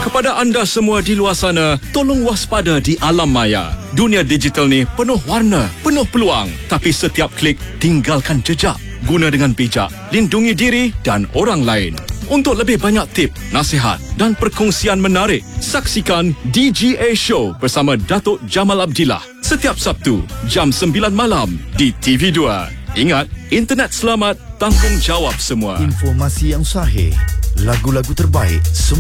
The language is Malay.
Kepada anda semua di luar sana, tolong waspada di alam maya. Dunia digital ni penuh warna, penuh peluang. Tapi setiap klik, tinggalkan jejak. Guna dengan bijak, lindungi diri dan orang lain. Untuk lebih banyak tip, nasihat dan perkongsian menarik, saksikan DGA Show bersama Datuk Jamal Abdillah setiap Sabtu, jam 9 malam di TV2. Ingat, internet selamat, tanggungjawab semua. Informasi yang sahih, lagu-lagu terbaik,